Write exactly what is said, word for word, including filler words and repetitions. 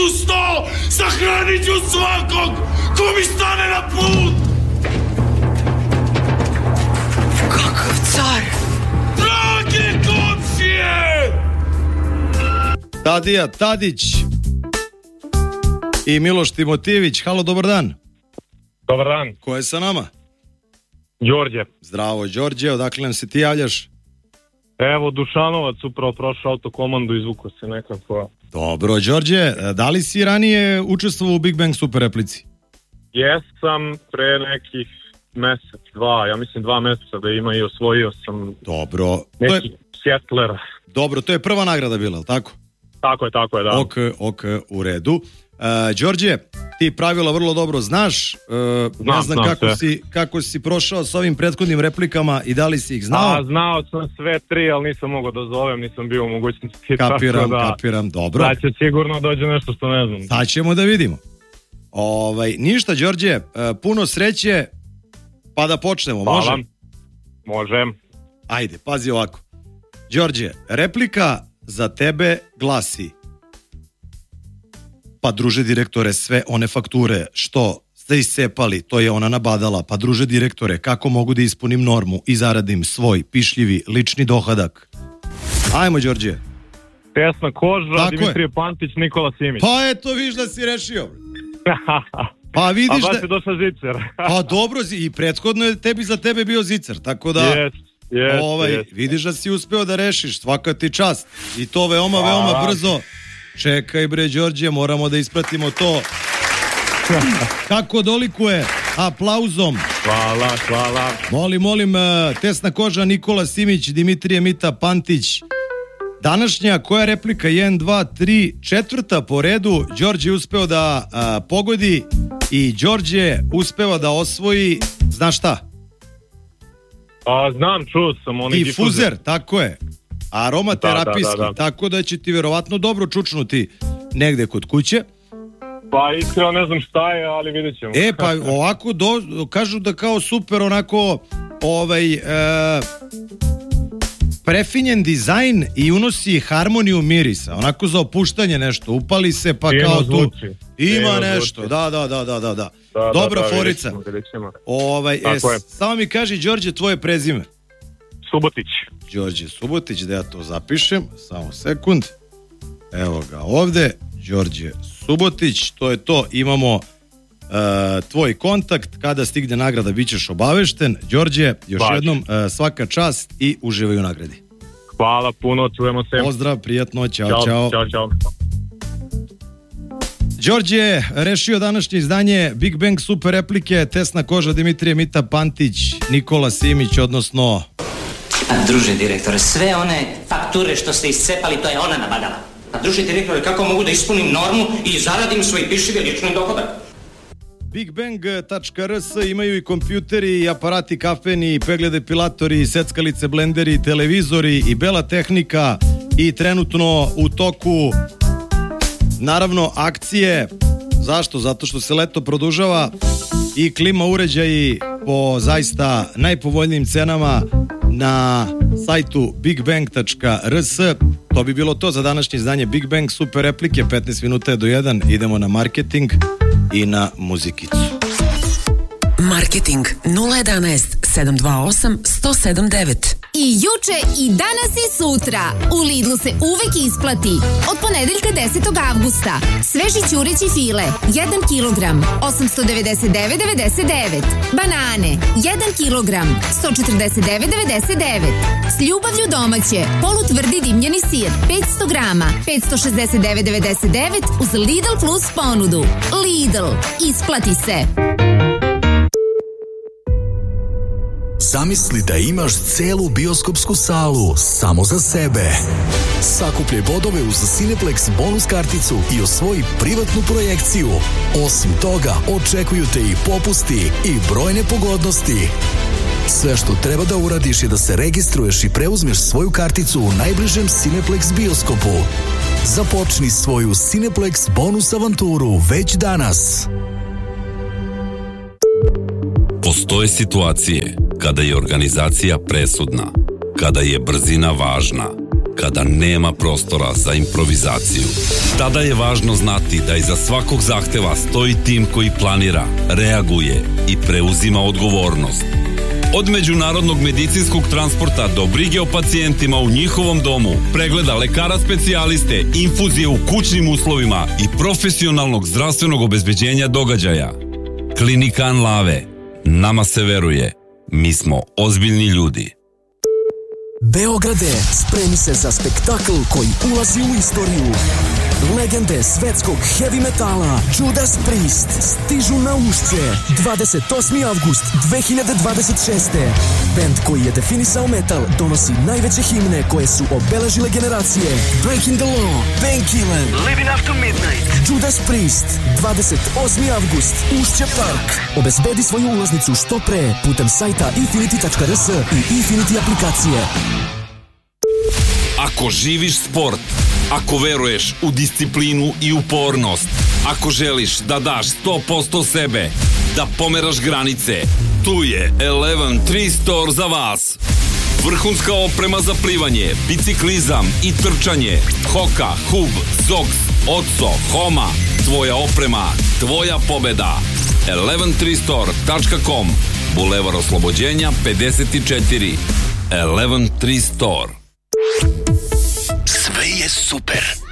uz sto, sahranit ću svakog ko mi stane na put. Kakav car! Drage komšije! Tadija Tadić i Miloš Timotijević. Halo, dobar dan. Dobar dan. Ko je sa nama? Đorđe. Zdravo, Đorđe, odakle nam se ti javljaš? Evo, Dušanovac upravo prošao autokomandu, izvuko se nekako. Dobro, Đorđe, da li si ranije učestvovao u Big Bang Super replici? Jesam pre nekih mesec, dva, ja mislim dva meseca da ima i osvojio sam. Dobro. Neki je... Sjetler. Dobro, to je prva nagrada bila, ali tako? Tako je, tako je, da. Ok, ok, u redu. Uh, Đorđe, ti pravila vrlo dobro znaš, uh, znam, ne znam, znam kako, si, kako si prošao s ovim prethodnim replikama i da li si ih znao? A, znao sam sve tri, ali nisam mogao da zovem, nisam bio u mogućnosti. Kapiram, da, kapiram, dobro. Da će sigurno dođe nešto što ne znam. Sad ćemo da vidimo. Ovaj, ništa, Đorđe, uh, puno sreće, pa da počnemo, Hvala. može? Može. Ajde, pazi ovako. Đorđe, replika za tebe glasi: pa druže direktore, sve one fakture što ste iscepali, to je ona nabadala. Pa druže direktore, kako mogu da ispunim normu i zaradim svoj pišljivi lični dohodak? Ajmo, Đorđe. Tesna koža, tako Dimitrije je. Pantić, Nikola Simić. Pa eto, viš da si rešio. Pa vidiš A baš da... je došao zicer. Pa dobro, i prethodno je tebi za tebe bio zicer, tako da... Yes. Yes, ovaj, yes. vidiš da si uspeo da rešiš, svaka ti čast. I to veoma, Hvala. veoma brzo. Čekaj bre, Đorđe, moramo da ispratimo to. Kako dolikuje aplauzom. Hvala, hvala. Molim, molim, tesna koža, Nikola Simić, Dimitrije Mita Pantić. Današnja, koja replika? jedan, dva, tri, četvrta po redu. Đorđe uspeo da a, pogodi i Đorđe uspeva da osvoji, znaš šta? A, znam, čuo sam onaj difuzer. Difuzer, tako je. Aromaterapijski, da, da, da, da. tako da će ti verovatno dobro čučnuti negde kod kuće. Pa iskreno ne znam šta je, ali vidjet ćemo. E, pa ovako, do, kažu da kao super onako ovaj, e, prefinjen dizajn i unosi harmoniju mirisa, onako za opuštanje nešto, upali se pa Fino kao tu zvuči. ima Fino nešto, zvuči. da, da, da, da, da, da. Da, Dobra da, da, forica. vidjet ćemo, vidjet ćemo. Ovaj, e, samo mi kaži, Đorđe, tvoje prezime. Subotić. Đorđe Subotić, da ja to zapišem, samo sekund. Evo ga ovde, Đorđe Subotić, to je to, imamo uh, tvoj kontakt, kada stigne nagrada bit ćeš obavešten. Đorđe, još Baš. jednom uh, svaka čast i uživaj u nagradi. Hvala puno, čujemo se. Pozdrav, prijatno, čao, Ćao, čao. čao, čao. Đorđe je rešio današnje izdanje Big Bang Super replike, tesna koža, Dimitrije Mita Pantić, Nikola Simić, odnosno... A druže direktore, sve one fakture što ste iscepali, to je ona nabadala. A druže direktore, kako mogu da ispunim normu i zaradim svoj pišljivi lični dohodak? bigbang tačka r s imaju i kompjuteri, i aparati kafeni, i peglede pilatori, i seckalice, blenderi, televizori, i bela tehnika, i trenutno u toku, naravno, akcije. Zašto? Zato što se leto produžava i klima uređaji po zaista najpovoljnijim cenama na sajtu bigbang tačka r s. To bi bilo to za današnje izdanje Big Bang Super replike. petnaest minuta je do jedan, idemo na marketing i na muzikicu. Marketing nula jedanaest sedam dva osam jedan zero sedam devet. I juče, i danas i sutra. U Lidlu se uvek isplati. Od ponedeljka desetog avgusta. Sveži ćureći file, jedan kilogram, osamsto devedeset devet zarez devedeset devet. Banane, jedan kilogram, sto četrdeset devet zarez devedeset devet. S ljubavlju domaće, polutvrdi dimljeni sir, petsto grama, petsto šezdeset devet zarez devedeset devet uz Lidl Plus ponudu. Lidl, isplati se. Zamisli da imaš celu bioskopsku salu samo za sebe. Sakupljaj bodove uz Cineplex bonus karticu i osvoji privatnu projekciju. Osim toga, očekuju te i popusti i brojne pogodnosti. Sve što treba da uradiš je da se registruješ i preuzmeš svoju karticu u najbližem Cineplex bioskopu. Započni svoju Cineplex bonus avanturu već danas. Postoje situacije kada je organizacija presudna, kada je brzina važna, kada nema prostora za improvizaciju. Tada je važno znati da iza svakog zahteva stoji tim koji planira, reaguje i preuzima odgovornost. Od međunarodnog medicinskog transporta do brige o pacijentima u njihovom domu, pregleda lekara specijaliste, infuzije u kućnim uslovima i profesionalnog zdravstvenog obezbeđenja događaja. Klinika Anlave. Nama se veruje. Mi smo ozbiljni ljudi. Beograde, spremi se za spektakl koji ulazi u istoriju. Legende svetskog heavy metala Judas Priest stižu na Ušće dvadeset osmi avgust dve hiljade dvadeset šeste. Band koji je definisao metal donosi najveće himne koje su obeležile generacije. Breaking the Law, Painkiller, Living After Midnight. Judas Priest, dvadeset osmi avgust, Ušće Park. Obezbedi svoju ulaznicu što pre putem sajta infinity tačka r s i Infinity aplikacije. Ako živiš sport, ako veruješ u disciplinu i upornost, ako želiš da daš sto posto sebe, da pomeraš granice, tu je Eleven tri Store za vas. Vrhunska oprema za plivanje, biciklizam i trčanje, Hoka, Hub, Zogs, Otso, Homa, tvoja oprema, tvoja pobeda. eleven tri store tačka com, Bulevar Oslobođenja pedeset četiri. Eleven tri Store. Sve je super.